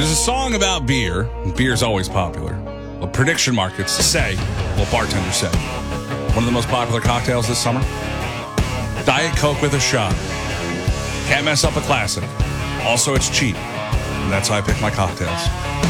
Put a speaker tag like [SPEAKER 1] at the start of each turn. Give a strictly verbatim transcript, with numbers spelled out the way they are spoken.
[SPEAKER 1] It is a song about beer. Beer's always popular. Well, prediction markets say, well, bartenders say, one of the most popular cocktails this summer? Diet Coke with a shot. Can't mess up a classic. Also, it's cheap. And that's how I pick my cocktails.